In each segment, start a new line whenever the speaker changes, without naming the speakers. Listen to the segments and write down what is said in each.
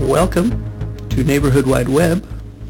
Welcome to Neighborhood Wide Web.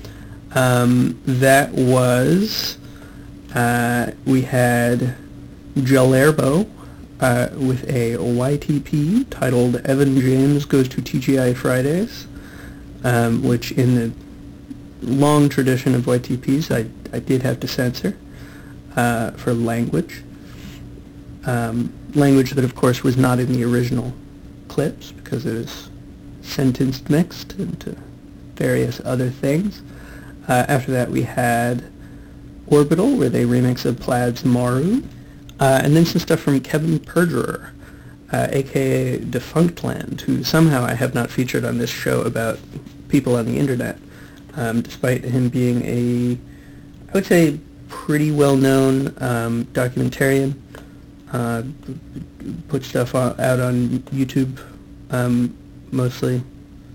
That was, we had Jalerbo with a YTP titled Evan James Goes to TGI Fridays, which in the long tradition of YTPs I did have to censor for language. Language that of course was not in the original clips because it is sentenced mixed into various other things. After that we had Orbital with a remix of Plaid's Maru, and then some stuff from Kevin Perjurer, aka Defunctland, who somehow I have not featured on this show about people on the internet, despite him being I would say, pretty well-known documentarian. Put stuff out on YouTube, mostly.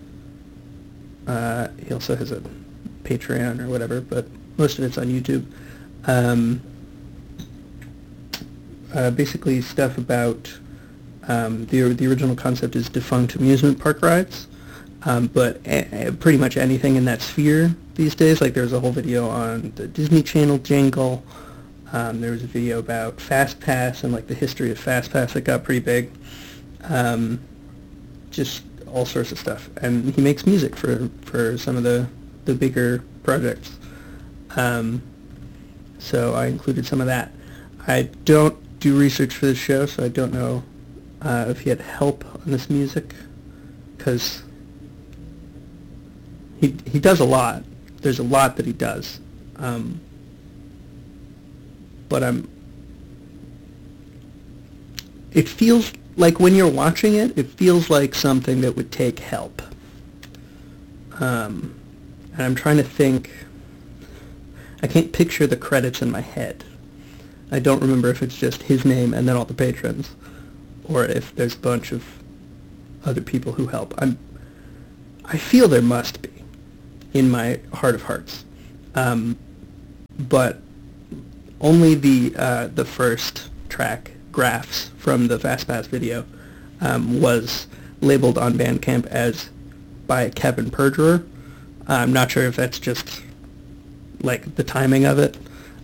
He also has a Patreon or whatever, but most of it's on YouTube. Basically stuff about the original concept is defunct amusement park rides, but pretty much anything in that sphere these days. Like there's a whole video on the Disney Channel jingle. There was a video about FastPass and like the history of FastPass that got pretty big. Just all sorts of stuff, and he makes music for some of the bigger projects. So I included some of that. I don't do research for this show, so I don't know if he had help on this music, because he does a lot. There's a lot that he does, but it feels like when you're watching it, it feels like something that would take help. And I'm trying to think. I can't picture the credits in my head. I don't remember if it's just his name and then all the patrons, or if there's a bunch of other people who help. I feel there must be, in my heart of hearts. But only the first track, Graphs, from the FastPass video, was labeled on Bandcamp as by Kevin Perjurer. I'm not sure if that's just like the timing of it.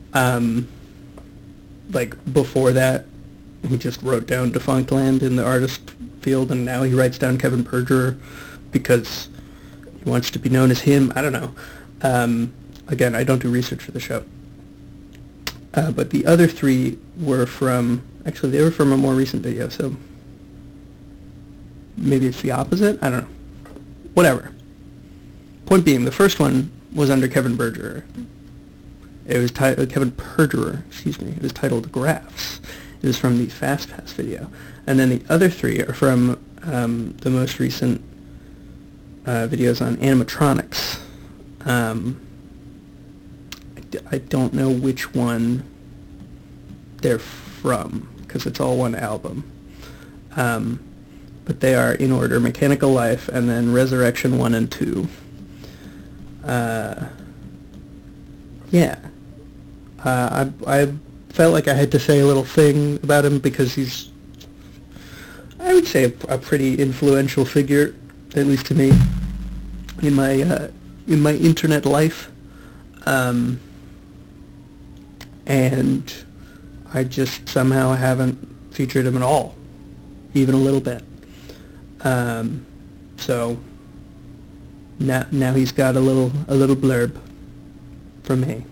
Like before that, he just wrote down Defunctland in the artist field, and now he writes down Kevin Perjurer because he wants to be known as him. I don't know. Again, I don't do research for the show. But the other three were from a more recent video, so maybe it's the opposite? I don't know. Whatever. Point being, the first one was under Kevin Perjurer. It was Kevin Perjurer, excuse me. It was titled Graphs. It was from the FastPass video. And then the other three are from the most recent videos on animatronics. I don't know which one they're from, because it's all one album. But they are in order: Mechanical Life, and then Resurrection 1 and 2. Yeah. I felt like I had to say a little thing about him because he's, I would say, a pretty influential figure, at least to me, in my internet life. And I just somehow haven't featured him at all, even a little bit. So now he's got a little blurb from me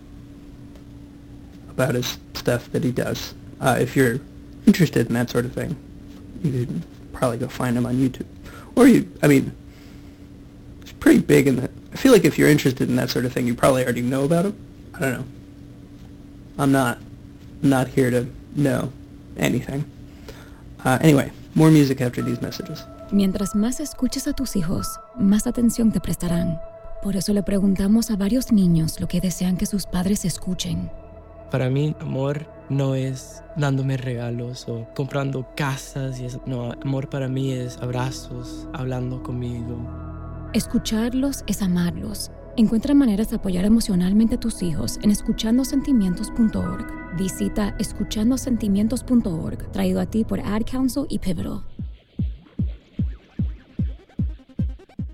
about his stuff that he does. If you're interested in that sort of thing, you can probably go find him on YouTube. Or he's pretty big in that. I feel like if you're interested in that sort of thing, you probably already know about him. I don't know. I'm not here to know anything. Anyway, more music after these messages.
Mientras más escuches a tus hijos, más atención te prestarán. Por eso le preguntamos a varios niños lo que desean que sus padres escuchen.
Para mí, amor no es dándome regalos o comprando casas y eso. No, amor para mí es abrazos, hablando conmigo.
Escucharlos es amarlos. Encuentra maneras de apoyar emocionalmente a tus hijos en escuchandosentimientos.org. Visita escuchandosentimientos.org, traído a ti por Ad Council y Pivotal.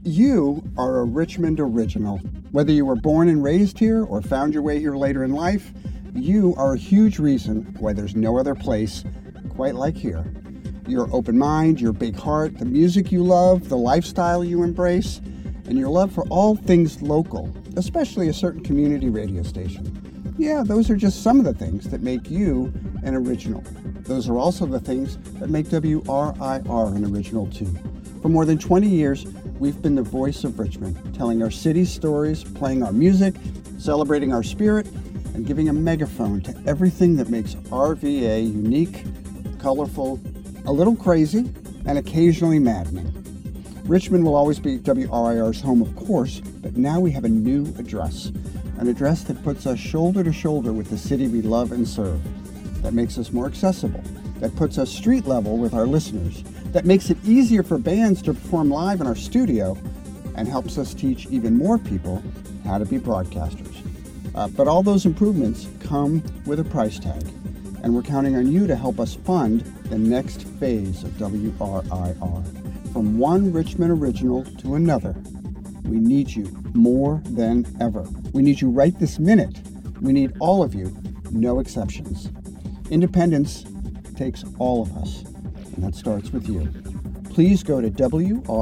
You are a Richmond original. Whether you were born and raised here or found your way here later in life, you are a huge reason why there's no other place quite like here. Your open mind, your big heart, the music you love, the lifestyle you embrace, and your love for all things local, especially a certain community radio station. Yeah, those are just some of the things that make you an original. Those are also the things that make WRIR an original too. For more than 20 years, we've been the voice of Richmond, telling our city's stories, playing our music, celebrating our spirit, and giving a megaphone to everything that makes RVA unique, colorful, a little crazy, and occasionally maddening. Richmond will always be WRIR's home, of course, but now we have a new address, an address that puts us shoulder to shoulder with the city we love and serve, that makes us more accessible, that puts us street level with our listeners, that makes it easier for bands to perform live in our studio, and helps us teach even more people how to be broadcasters. But all those improvements come with a price tag, and we're counting on you to help us fund the next phase of WRIR. From one Richmond original to another, we need you more than ever. We need you right this minute. We need all of you, no exceptions. Independence takes all of us, and that starts with you. Please go to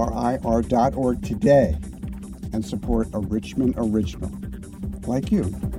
WRIR.org today and support a Richmond original like you.